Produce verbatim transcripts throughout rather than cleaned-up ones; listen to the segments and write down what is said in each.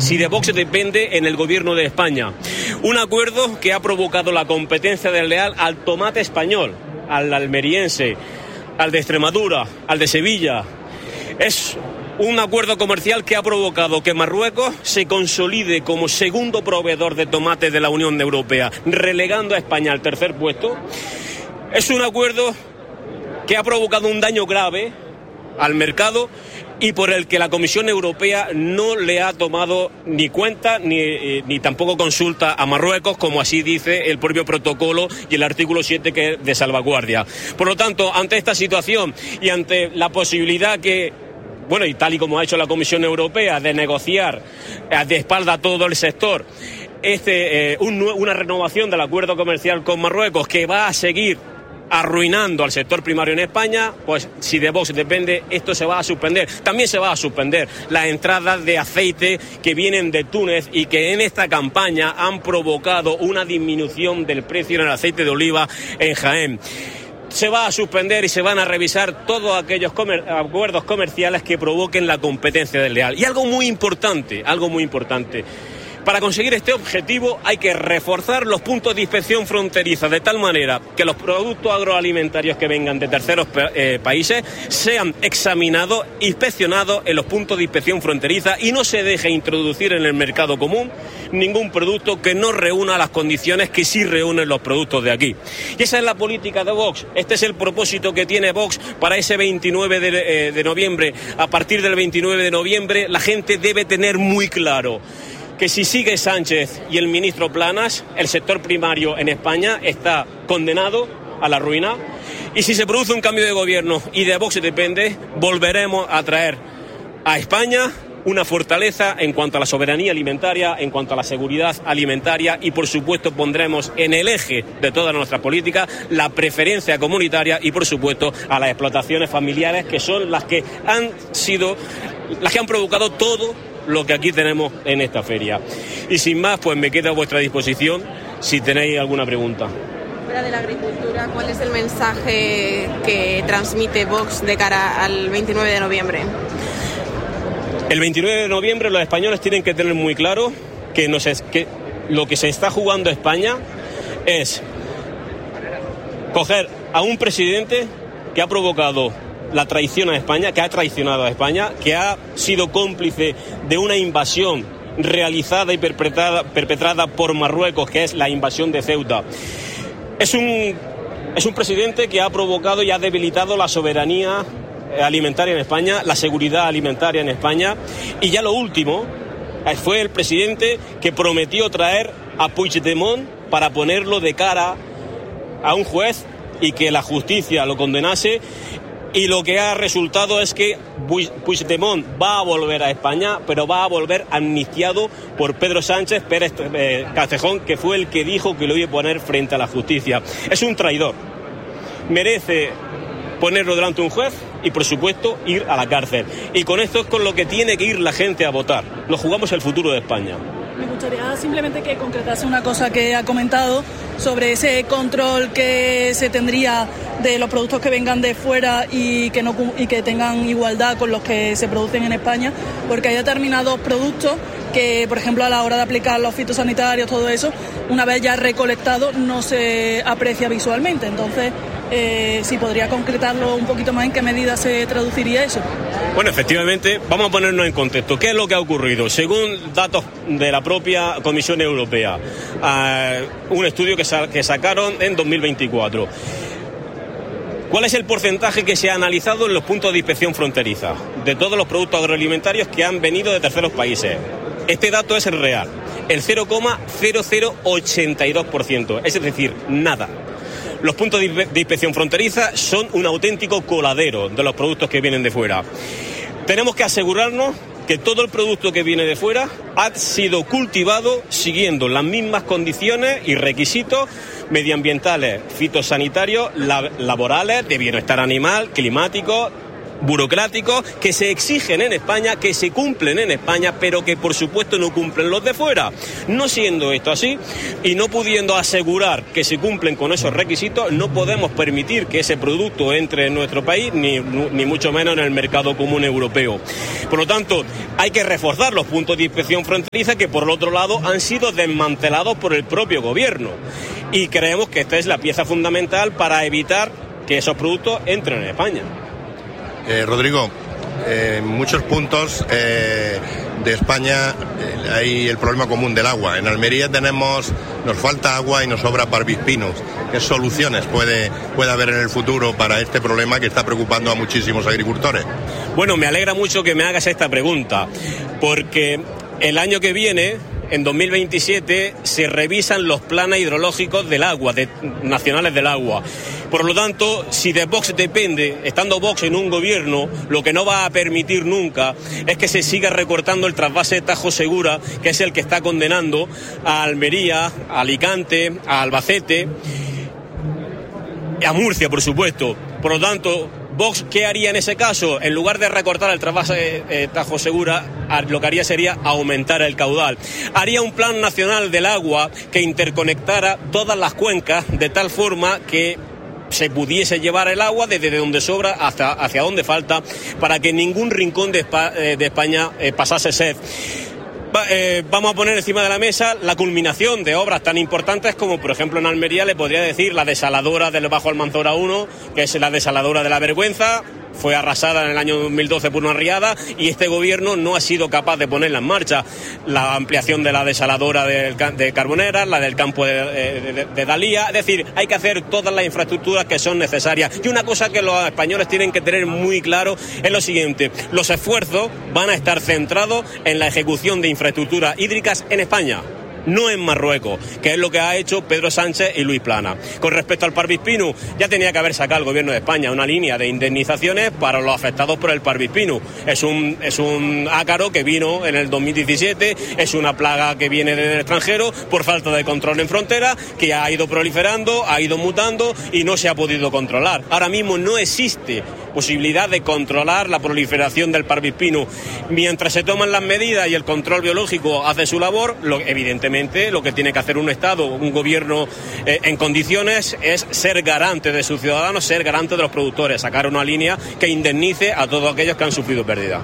si de Vox depende en el gobierno de España. Un acuerdo que ha provocado la competencia desleal al tomate español, al almeriense, al de Extremadura, al de Sevilla. Es un acuerdo comercial que ha provocado que Marruecos se consolide como segundo proveedor de tomate de la Unión Europea, relegando a España al tercer puesto. Es un acuerdo que ha provocado un daño grave al mercado y por el que la Comisión Europea no le ha tomado ni cuenta ni, eh, ni tampoco consulta a Marruecos, como así dice el propio protocolo y el artículo siete que es de salvaguardia. Por lo tanto, ante esta situación y ante la posibilidad que, bueno, y tal y como ha hecho la Comisión Europea, de negociar de espalda a todo el sector este, eh, un, una renovación del acuerdo comercial con Marruecos que va a seguir arruinando al sector primario en España, pues si de Vox depende, esto se va a suspender. También se va a suspender las entradas de aceite que vienen de Túnez y que en esta campaña han provocado una disminución del precio en el aceite de oliva en Jaén. Se va a suspender y se van a revisar todos aquellos comer- acuerdos comerciales que provoquen la competencia desleal. Y algo muy importante, algo muy importante. Para conseguir este objetivo hay que reforzar los puntos de inspección fronteriza de tal manera que los productos agroalimentarios que vengan de terceros eh, países sean examinados, inspeccionados en los puntos de inspección fronteriza y no se deje introducir en el mercado común ningún producto que no reúna las condiciones que sí reúnen los productos de aquí. Y esa es la política de Vox. Este es el propósito que tiene Vox para ese veintinueve de, eh, de noviembre. A partir del veintinueve de noviembre la gente debe tener muy claro que si sigue Sánchez y el ministro Planas, el sector primario en España está condenado a la ruina. Y si se produce un cambio de gobierno y de Vox depende, volveremos a traer a España una fortaleza en cuanto a la soberanía alimentaria, en cuanto a la seguridad alimentaria y, por supuesto, pondremos en el eje de toda nuestra política la preferencia comunitaria y, por supuesto, a las explotaciones familiares, que son las que han sido, las que han provocado todo lo que aquí tenemos en esta feria. Y sin más, pues me quedo a vuestra disposición si tenéis alguna pregunta. Fuera de la agricultura, ¿cuál es el mensaje que transmite Vox de cara al veintinueve de noviembre? El veintinueve de noviembre los españoles tienen que tener muy claro que, nos es, que lo que se está jugando España es coger a un presidente que ha provocado la traición a España, que ha traicionado a España, que ha sido cómplice de una invasión realizada y perpetrada, perpetrada por Marruecos, que es la invasión de Ceuta. Es un, es un presidente que ha provocado y ha debilitado la soberanía alimentaria en España, la seguridad alimentaria en España. Y ya lo último, fue el presidente que prometió traer a Puigdemont para ponerlo de cara a un juez y que la justicia lo condenase. Y lo que ha resultado es que Puigdemont va a volver a España, pero va a volver amnistiado por Pedro Sánchez Pérez eh, Castejón, que fue el que dijo que lo iba a poner frente a la justicia. Es un traidor. Merece ponerlo delante de un juez y, por supuesto, ir a la cárcel. Y con esto es con lo que tiene que ir la gente a votar. Nos jugamos el futuro de España. Me gustaría simplemente que concretase una cosa que ha comentado sobre ese control que se tendría de los productos que vengan de fuera y que no y que tengan igualdad con los que se producen en España, porque hay determinados productos que, por ejemplo, a la hora de aplicar los fitosanitarios, todo eso, una vez ya recolectado, no se aprecia visualmente. Entonces, eh, si podría concretarlo un poquito más, ¿en qué medida se traduciría eso? Bueno, efectivamente, vamos a ponernos en contexto. ¿Qué es lo que ha ocurrido? Según datos de la propia Comisión Europea, uh, un estudio que, sa- que sacaron en dos mil veinticuatro. ¿Cuál es el porcentaje que se ha analizado en los puntos de inspección fronteriza de todos los productos agroalimentarios que han venido de terceros países? Este dato es el real, el cero coma cero cero ochenta y dos por ciento, es decir, nada. Los puntos de inspección fronteriza son un auténtico coladero de los productos que vienen de fuera. Tenemos que asegurarnos que todo el producto que viene de fuera ha sido cultivado siguiendo las mismas condiciones y requisitos medioambientales, fitosanitarios, lab- laborales, de bienestar animal, climáticos, burocráticos que se exigen en España, que se cumplen en España, pero que por supuesto no cumplen los de fuera. No siendo esto así y no pudiendo asegurar que se cumplen con esos requisitos, no podemos permitir que ese producto entre en nuestro país, ni, ni mucho menos en el mercado común europeo. Por lo tanto, hay que reforzar los puntos de inspección fronteriza que por el otro lado han sido desmantelados por el propio gobierno. Y creemos que esta es la pieza fundamental para evitar que esos productos entren en España. Eh, Rodrigo, eh, en muchos puntos eh, de España eh, hay el problema común del agua. En Almería tenemos, nos falta agua y nos sobra Parvis Pinus. ¿Qué soluciones puede, puede haber en el futuro para este problema que está preocupando a muchísimos agricultores? Bueno, me alegra mucho que me hagas esta pregunta, porque el año que viene, en dos mil veintisiete, se revisan los planes hidrológicos del agua, de, nacionales del agua. Por lo tanto, si de Vox depende, estando Vox en un gobierno, lo que no va a permitir nunca es que se siga recortando el trasvase Tajo Segura, que es el que está condenando a Almería, a Alicante, a Albacete, a Murcia, por supuesto. Por lo tanto, Vox, ¿qué haría en ese caso? En lugar de recortar el trasvase eh, Tajo Segura, lo que haría sería aumentar el caudal. Haría un plan nacional del agua que interconectara todas las cuencas de tal forma que se pudiese llevar el agua desde donde sobra hasta hacia donde falta, para que ningún rincón de, Espa- de España eh, pasase sed. Va, eh, vamos a poner encima de la mesa la culminación de obras tan importantes como, por ejemplo, en Almería le podría decir la desaladora del Bajo Almanzora uno, que es la desaladora de la Vergüenza. Fue arrasada en el año dos mil doce por una riada y este gobierno no ha sido capaz de ponerla en marcha. La ampliación de la desaladora de, de Carboneras, la del campo de, de, de Dalía. Es decir, hay que hacer todas las infraestructuras que son necesarias. Y una cosa que los españoles tienen que tener muy claro es lo siguiente: los esfuerzos van a estar centrados en la ejecución de infraestructuras hídricas en España, no en Marruecos, que es lo que ha hecho Pedro Sánchez y Luis Plana. Con respecto al Parvis Pinus, ya tenía que haber sacado el gobierno de España una línea de indemnizaciones para los afectados por el Parvis Pinus. Es un, es un ácaro que vino en el dos mil diecisiete, es una plaga que viene del extranjero por falta de control en frontera, que ha ido proliferando, ha ido mutando y no se ha podido controlar. Ahora mismo no existe posibilidad de controlar la proliferación del Parvis Pinus. Mientras se toman las medidas y el control biológico hace su labor, lo, evidentemente lo que tiene que hacer un Estado, un gobierno eh, en condiciones, es ser garante de sus ciudadanos, ser garante de los productores, sacar una línea que indemnice a todos aquellos que han sufrido pérdida.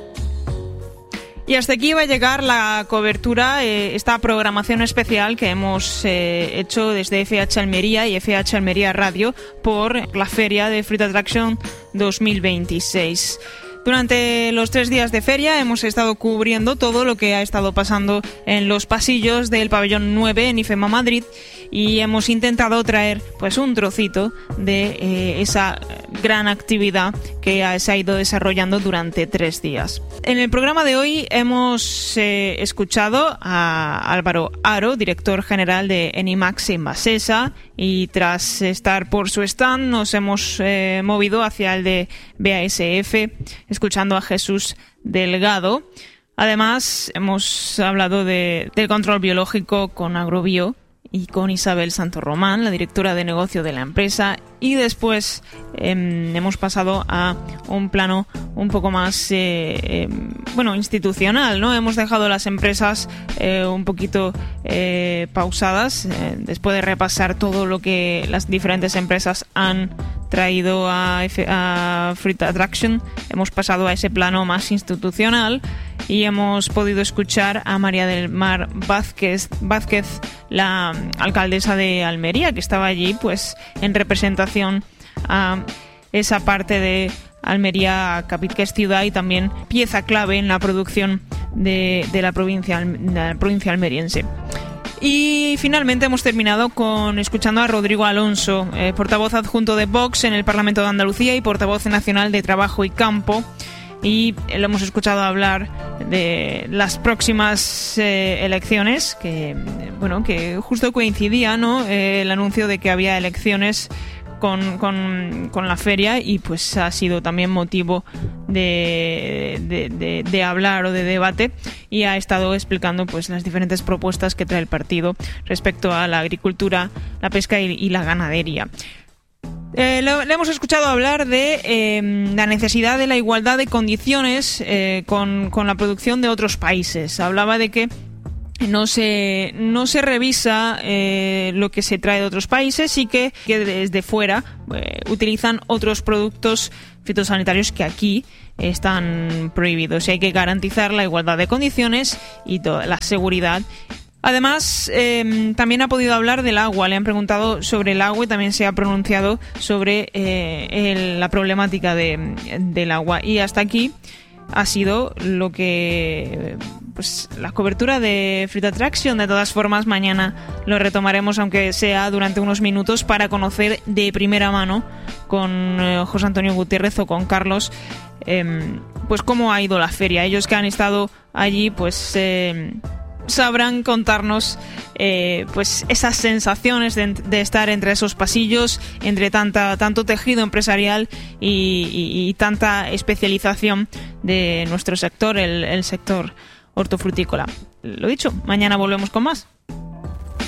Y hasta aquí va a llegar la cobertura, eh, esta programación especial que hemos eh, hecho desde F H Almería y F H Almería Radio por la Feria de Fruit Attraction dos mil veintiséis. Durante los tres días de feria hemos estado cubriendo todo lo que ha estado pasando en los pasillos del pabellón nueve en IFEMA Madrid y hemos intentado traer pues un trocito de eh, esa gran actividad que ha, se ha ido desarrollando durante tres días. En el programa de hoy hemos eh, escuchado a Álvaro Aro, director general de Enimax Envasesa, y tras estar por su stand nos hemos eh, movido hacia el de B A S F, escuchando a Jesús Delgado. Además, hemos hablado de, del control biológico con Agrobio y con Isabel Santorromán, la directora de negocio de la empresa, y después eh, hemos pasado a un plano un poco más eh, eh, bueno, institucional, ¿no? Hemos dejado las empresas eh, un poquito eh, pausadas eh, después de repasar todo lo que las diferentes empresas han traído a, F- a Fruit Attraction. Hemos pasado a ese plano más institucional y hemos podido escuchar a María del Mar Vázquez, Vázquez, la alcaldesa de Almería, que estaba allí pues en representación a esa parte de Almería, que es ciudad y también pieza clave en la producción de, de, la, provincia, de la provincia almeriense. Y finalmente hemos terminado con escuchando a Rodrigo Alonso, eh, portavoz adjunto de Vox en el Parlamento de Andalucía y portavoz nacional de Trabajo y Campo. Y lo hemos escuchado hablar de las próximas eh, elecciones, que bueno, que justo coincidía, ¿no? Eh, el anuncio de que había elecciones con, con, con la feria, y pues ha sido también motivo de, de, de, de hablar o de debate, y ha estado explicando pues las diferentes propuestas que trae el partido respecto a la agricultura, la pesca y, y la ganadería. Eh, le, le hemos escuchado hablar de eh, la necesidad de la igualdad de condiciones eh, con, con la producción de otros países. Hablaba de que no se no se revisa eh, lo que se trae de otros países y que, que desde fuera eh, utilizan otros productos fitosanitarios que aquí están prohibidos. Y hay que garantizar la igualdad de condiciones y toda la seguridad. Además, eh, también ha podido hablar del agua. Le han preguntado sobre el agua y también se ha pronunciado sobre eh, el, la problemática de, del agua. Y hasta aquí ha sido lo que, pues, la cobertura de Fruit Attraction. De todas formas, mañana lo retomaremos, aunque sea durante unos minutos, para conocer de primera mano con eh, José Antonio Gutiérrez o con Carlos, eh, pues cómo ha ido la feria. Ellos que han estado allí, pues eh, sabrán contarnos eh, pues esas sensaciones de, de estar entre esos pasillos, entre tanta tanto tejido empresarial y, y, y tanta especialización de nuestro sector, el, el sector hortofrutícola. Lo dicho, mañana volvemos con más.